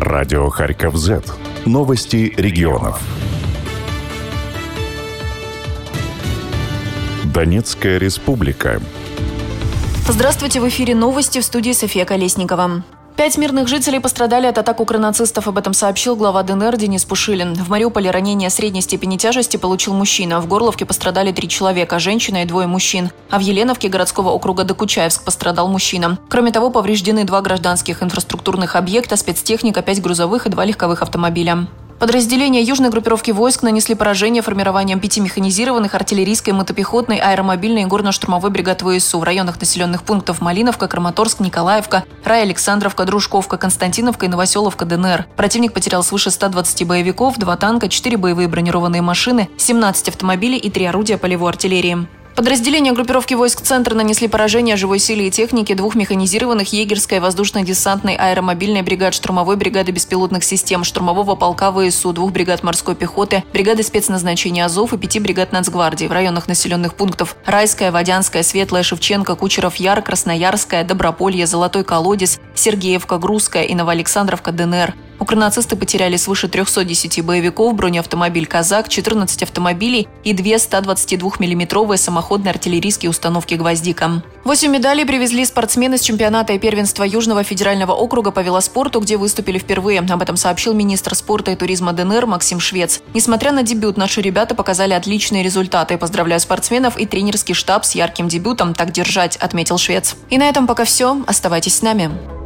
Радио Харьков Z. Новости регионов. Донецкая республика. Здравствуйте, в эфире новости, в студии София Колесникова. 5 мирных жителей пострадали от атак укронацистов. Об этом сообщил глава ДНР Денис Пушилин. В Мариуполе ранение средней степени тяжести получил мужчина. В Горловке пострадали 3 человека, женщина и 2 мужчин. А в Еленовке городского округа Докучаевск пострадал мужчина. Кроме того, повреждены 2 гражданских инфраструктурных объекта, спецтехника, 5 грузовых и 2 легковых автомобиля. Подразделения южной группировки войск нанесли поражение формированием 5 механизированных артиллерийской, мотопехотной, аэромобильной и горно-штурмовой бригад ВСУ в районах населенных пунктов Малиновка, Краматорск, Николаевка, Рай-Александровка, Дружковка, Константиновка и Новоселовка ДНР. Противник потерял свыше 120 боевиков, 2 танка, 4 боевые бронированные машины, 17 автомобилей и 3 орудия полевой артиллерии. Подразделения группировки войск «Центр» нанесли поражение живой силе и технике 2 механизированных егерской, воздушно-десантной, аэромобильной бригад, штурмовой бригады беспилотных систем, штурмового полка ВСУ, 2 бригад морской пехоты, бригады спецназначения Азов и 5 бригад Нацгвардии в районах населенных пунктов Райская, Водянская, Светлая, Шевченко, Кучеров-Яр, Красноярская, Доброполье, Золотой колодец, Сергеевка, Грузская и Новоалександровка ДНР. Укронацисты потеряли свыше 310 боевиков, бронеавтомобиль «Казак», 14 автомобилей и 2 122-мм самоходные артиллерийские установки «Гвоздика». 8 медалей привезли спортсмены с чемпионата и первенства Южного федерального округа по велоспорту, где выступили впервые. Об этом сообщил министр спорта и туризма ДНР Максим Швец. Несмотря на дебют, наши ребята показали отличные результаты. Поздравляю спортсменов и тренерский штаб с ярким дебютом. Так держать, отметил Швец. И на этом пока все. Оставайтесь с нами.